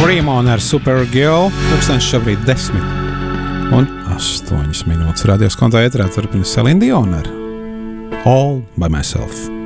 Dream On ar Supergirl. Pūkstens šobrīd 10:08 minūtes. Radios kontā ētrā turpina Celine Dion ar All By Myself.